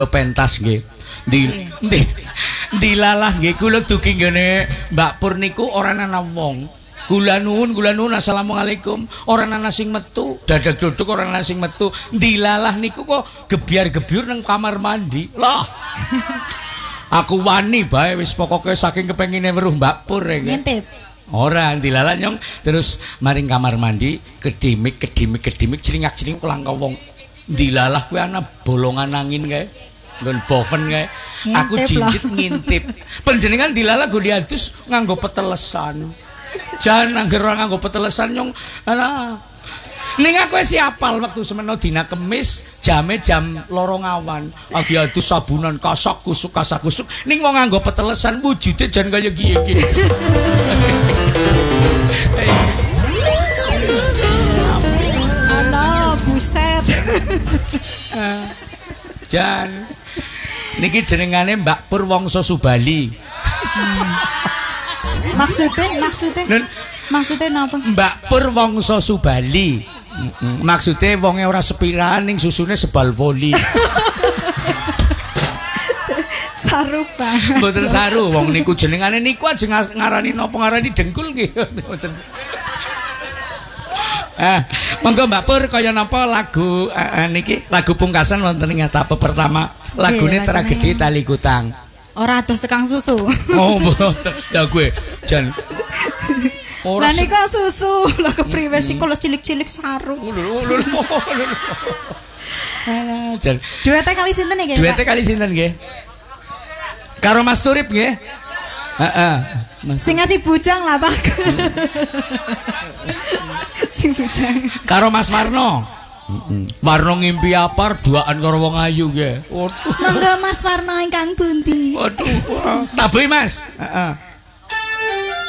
pentas nggih. Dilalah nggih kula dugi nggone Mbak Pur niku ora ana wong. Kula nuwun assalamualaikum. Ora ana sing metu, dadak duduk ora ana sing metu. Dilalah niku kok gebyar-gebyur nang kamar mandi. Lah. Aku wani bae wis pokoke saking kepengine weruh Mbak Pur nggih. Ngintip. Ora dilalah nyong terus maring kamar mandi kedimik jringak-jring langka wong. Dilalah kuwi ana bolongan angin kae. Nggon boven kae. Aku jinjit ngintip. Panjenengan dilalah go diadus nganggo petelesan. Jan angger ora nganggo petelesan nyong ana. Ning aku wis apal wektu semena dina Kemis jame jam 2 awan. Agi adus sabunan kasak kusuk. Ning wong nganggo petelesan wujude jan kaya kiye-kiye. Ana buset. Jan niki jenengane Mbak Pur Wangsa Subali. Maksudnya napa? Mbak Pur Wangsa Subali. Maksudnya wonge ora sepiraan ning susune sebal voli. Saru banget. Mboten saru wong niku jenengane niku aja ngarani napa ngarani dengkul nggih. Monggo Mbak Pur kaya napa lagu niki lagu pungkasan wonten ing etape pertama. Lagune Tragedi Tali Kutang. Ora adoh sekang susu. Oh, mboten. Ya gue jan. Lah niku susu, lho kepriwe sih kula cilik-cilik saru. Jan. Duete kali sinten nggih? Duete kali sinten nggih? Karo Mas Turip nggih? Heeh. Sing ngasih bujang lah, Pak. Sing bujang. Karo Mas Warno. Warno ngimpi apar duaan karo wong ayu nggih. Waduh. Monggo Mas Warno ingkang pundi? Waduh. Tabuhi Mas. Heeh.